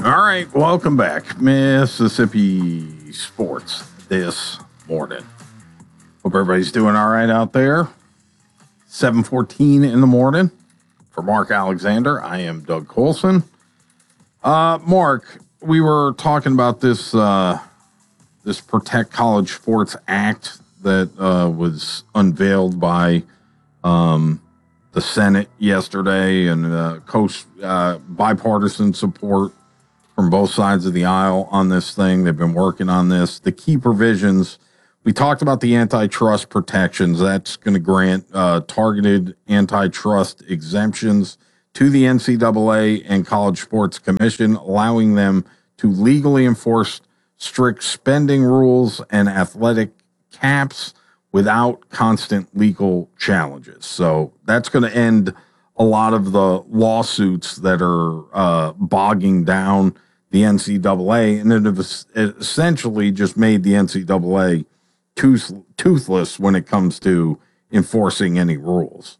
All right, welcome back. Mississippi Sports this morning. Hope everybody's doing all right out there. 7:14 in the morning. For Mark Alexander, I am Doug Colson. Mark, we were talking about this this Protect College Sports Act that was unveiled by the Senate yesterday, and bipartisan support from both sides of the aisle on this thing. They've been working on this. The key provisions, we talked about the antitrust protections. That's going to grant targeted antitrust exemptions to the NCAA and College Sports Commission, allowing them to legally enforce strict spending rules and athletic caps without constant legal challenges. So that's going to end a lot of the lawsuits that are bogging down the NCAA, and it essentially just made the NCAA toothless when it comes to enforcing any rules.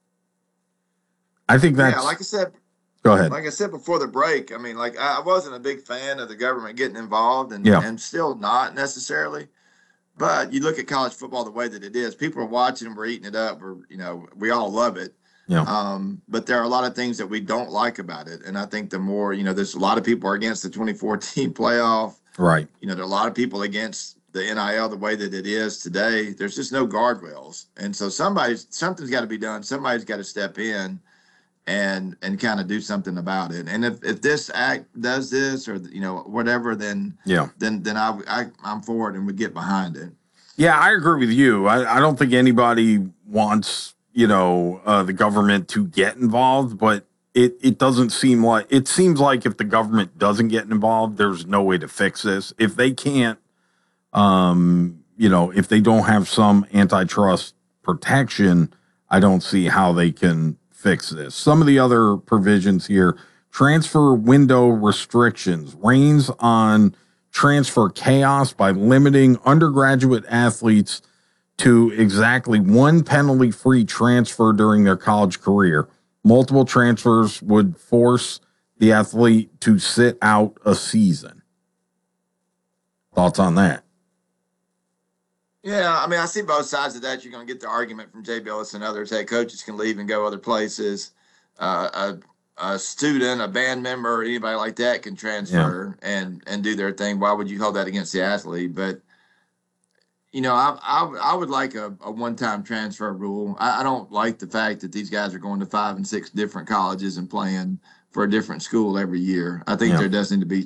I think that's... like I said... Go ahead. Like I said before the break, I mean, like I wasn't a big fan of the government getting involved, and still not necessarily. But you look at college football the way that it is. People are watching and we're eating it up. We all love it. Yeah. But there are a lot of things that we don't like about it. And I think the more, there's a lot of people are against the 2014 playoff. Right. There are a lot of people against the NIL the way that it is today. There's just no guardrails. And so something's got to be done. Somebody's got to step in and kind of do something about it. And if this act does this or, whatever, then I'm for it and we get behind it. Yeah, I agree with you. I don't think anybody wants, the government to get involved, but it doesn't seem like, it seems like if the government doesn't get involved, there's no way to fix this. If they can't, if they don't have some antitrust protection, I don't see how they can fix this. Some of the other provisions here: transfer window restrictions, reins on transfer chaos by limiting undergraduate athletes to exactly one penalty-free transfer during their college career. Multiple transfers would force the athlete to sit out a season. Thoughts on that? Yeah, I mean, I see both sides of that. You're going to get the argument from Jay Billis and others. Hey, coaches can leave and go other places. A student, a band member, anybody like that can transfer and do their thing. Why would you hold that against the athlete? But, I would like a one-time transfer rule. I don't like the fact that these guys are going to 5 and 6 different colleges and playing for a different school every year. I think there does need to be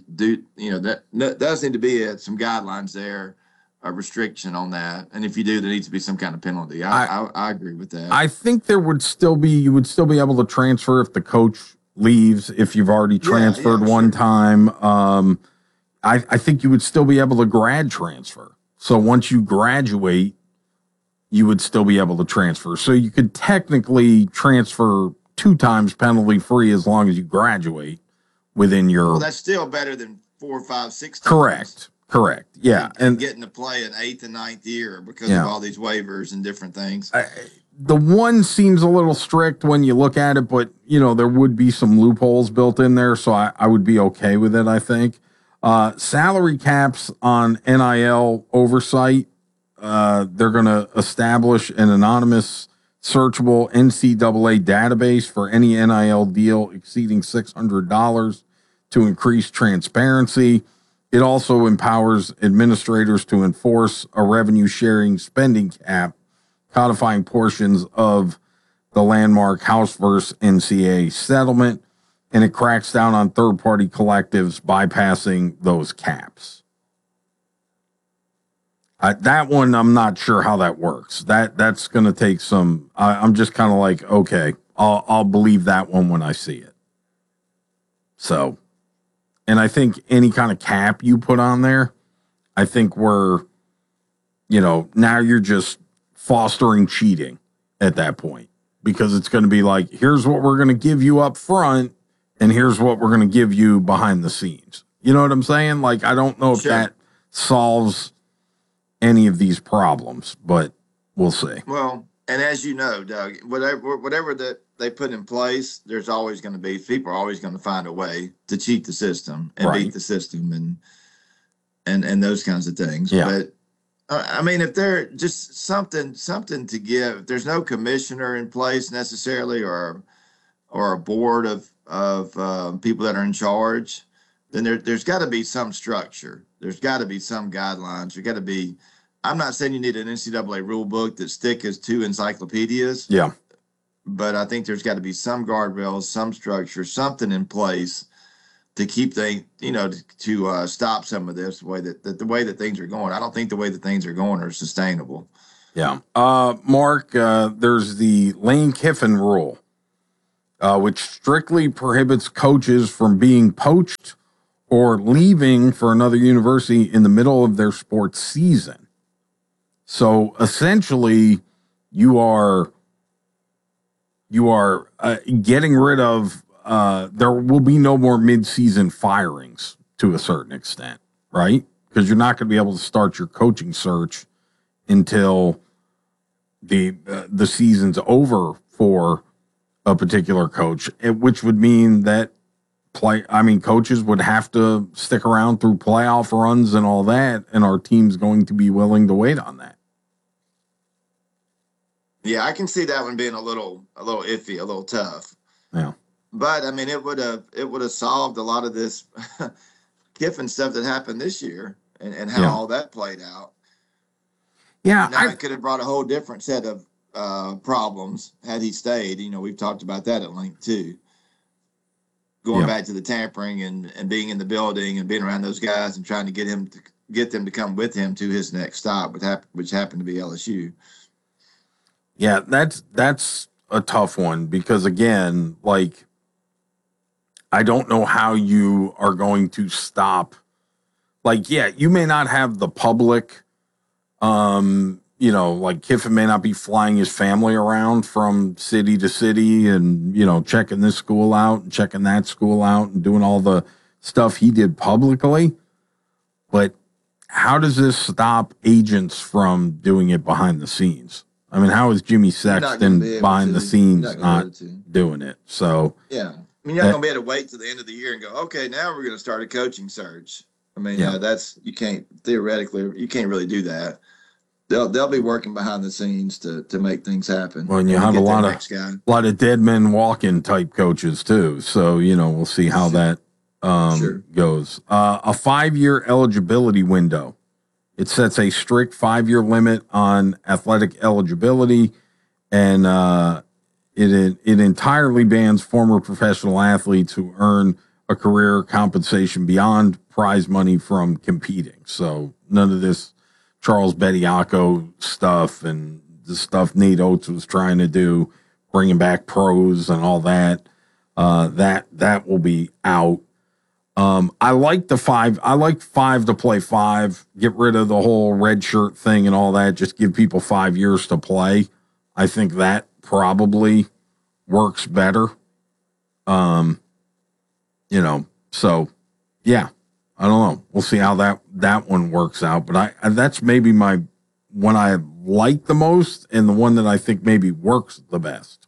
some guidelines there. A restriction on that, and if you do, there needs to be some kind of penalty. I agree with that. I think you would still be able to transfer if the coach leaves, if you've already transferred one time. I think you would still be able to grad transfer. So once you graduate, you would still be able to transfer. So you could technically transfer 2 times penalty free as long as you graduate within your... Well, that's still better than 4, 5, 6 times. Correct. Yeah. And getting to play an 8th and 9th year because of all these waivers and different things. The one seems a little strict when you look at it, but, there would be some loopholes built in there, so I would be okay with it, I think. Salary caps on NIL oversight. They're going to establish an anonymous, searchable NCAA database for any NIL deal exceeding $600 to increase transparency. It also empowers administrators to enforce a revenue-sharing spending cap, codifying portions of the landmark House versus NCAA settlement, and it cracks down on third-party collectives bypassing those caps. That one, I'm not sure how that works. That's going to take some... I'm just kind of like, okay, I'll believe that one when I see it. So... And I think any kind of cap you put on there, I think now you're just fostering cheating at that point, because it's going to be like, here's what we're going to give you up front and here's what we're going to give you behind the scenes. You know what I'm saying? Like, I don't know if that solves any of these problems, but we'll see. Well, And as you know, Doug, whatever that they put in place, there's always going to be people are always going to find a way to cheat the system and Right. beat the system and those kinds of things. Yeah. But I mean, if they're just something to give, if there's no commissioner in place necessarily, or a board of people that are in charge, then there's got to be some structure. There's got to be some guidelines. There's got to be. I'm not saying you need an NCAA rule book that's thick as two encyclopedias. Yeah. But I think there's got to be some guardrails, some structure, something in place to keep to stop some of this the way that things are going. I don't think the way that things are going are sustainable. Yeah. Mark, there's the Lane Kiffin rule, which strictly prohibits coaches from being poached or leaving for another university in the middle of their sports season. So essentially, you are getting rid of, there will be no more mid-season firings to a certain extent, right? Because you're not going to be able to start your coaching search until the season's over for a particular coach, which would mean that coaches would have to stick around through playoff runs and all that, and our team's going to be willing to wait on that. Yeah, I can see that one being a little iffy, a little tough. Yeah. But I mean, it would have solved a lot of this Kiffin stuff that happened this year and how all that played out. Yeah, now it could have brought a whole different set of problems had he stayed. We've talked about that at length too. Going back to the tampering and being in the building and being around those guys and trying to get them to come with him to his next stop, which happened to be LSU. Yeah, that's a tough one because, again, I don't know how you are going to stop. You may not have the public, Kiffin may not be flying his family around from city to city and, checking this school out and checking that school out and doing all the stuff he did publicly. But how does this stop agents from doing it behind the scenes? I mean, how is Jimmy Sexton behind the scenes not doing it? So yeah, I mean, you're not going to be able to wait till the end of the year and go, okay, now we're going to start a coaching search. I mean, you can't really do that. They'll be working behind the scenes to make things happen. Well, and you have a lot of dead men walking type coaches too. So we'll see how that goes. A 5-year eligibility window. It sets a strict 5-year limit on athletic eligibility, and it entirely bans former professional athletes who earn a career compensation beyond prize money from competing. So none of this Charles Bediako stuff and the stuff Nate Oates was trying to do, bringing back pros and all that. That will be out. I like the 5. I like 5 to play 5. Get rid of the whole red shirt thing and all that. Just give people 5 years to play. I think that probably works better. So yeah, I don't know. We'll see how that one works out. But that's maybe my one I like the most and the one that I think maybe works the best.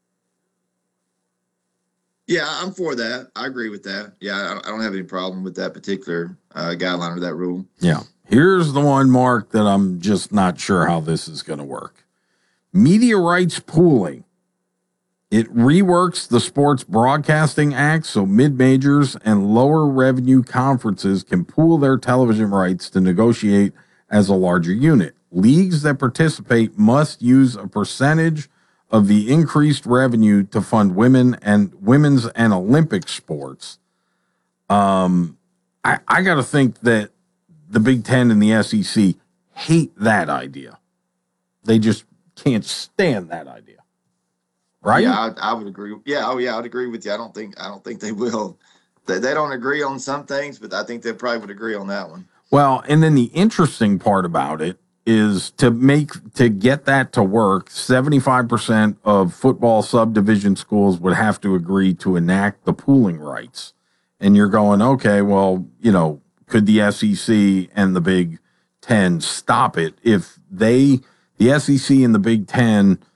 Yeah, I'm for that. I agree with that. Yeah, I don't have any problem with that particular guideline or that rule. Yeah. Here's the one, Mark, that I'm just not sure how this is going to work. Media rights pooling. It reworks the Sports Broadcasting Act so mid-majors and lower revenue conferences can pool their television rights to negotiate as a larger unit. Leagues that participate must use a percentage of the increased revenue to fund women's and Olympic sports. I got to think that the Big Ten and the SEC hate that idea. They just can't stand that idea, right? Yeah, I would agree. Yeah, I'd agree with you. I don't think they will. They don't agree on some things, but I think they probably would agree on that one. Well, and then the interesting part about it is to get that to work, 75% of football subdivision schools would have to agree to enact the pooling rights. And you're going, okay, well, could the SEC and the Big Ten stop it? If the SEC and the Big Ten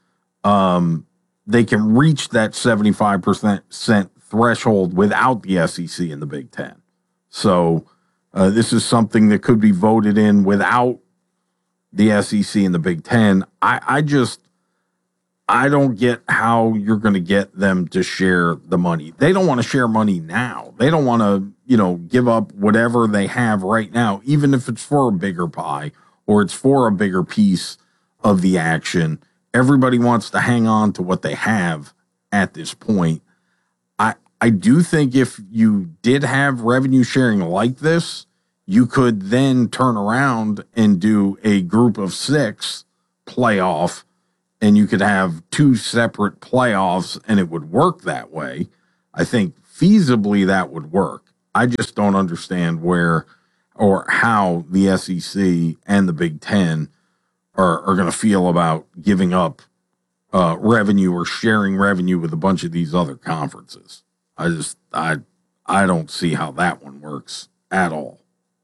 they can reach that 75% threshold without the SEC and the Big Ten. So this is something that could be voted in without the SEC and the Big Ten. I don't get how you're going to get them to share the money. They don't want to share money now. They don't want to, give up whatever they have right now, even if it's for a bigger pie or it's for a bigger piece of the action. Everybody wants to hang on to what they have at this point. I do think if you did have revenue sharing like this, you could then turn around and do a group of 6 playoff, and you could have 2 separate playoffs, and it would work that way. I think feasibly that would work. I just don't understand where or how the SEC and the Big Ten are going to feel about giving up revenue or sharing revenue with a bunch of these other conferences. I don't see how that one works at all.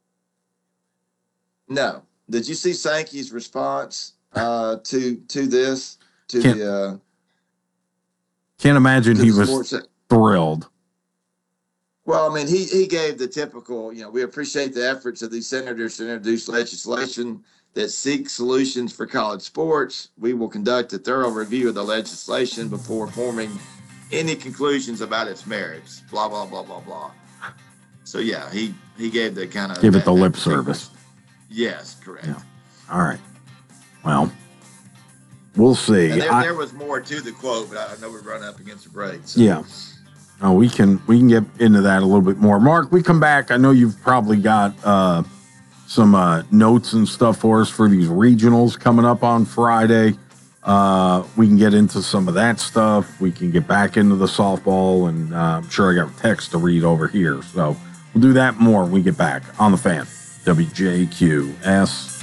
No. Did you see Sankey's response to this? Can't imagine he was thrilled. Well, I mean, he gave the typical, we appreciate the efforts of these senators to introduce legislation that seeks solutions for college sports. We will conduct a thorough review of the legislation before forming any conclusions about its merits, blah, blah, blah, blah, blah. So, yeah, he gave the kind of... Give it the lip service. Yes, correct. Yeah. All right. Well, we'll see. And there was more to the quote, but I know we're running up against a break. So. Yeah. No, we can get into that a little bit more. Mark, we come back. I know you've probably got some notes and stuff for us for these regionals coming up on Friday. We can get into some of that stuff. We can get back into the softball, and I'm sure I got a text to read over here. So we'll do that more when we get back on the Fan. WJQS.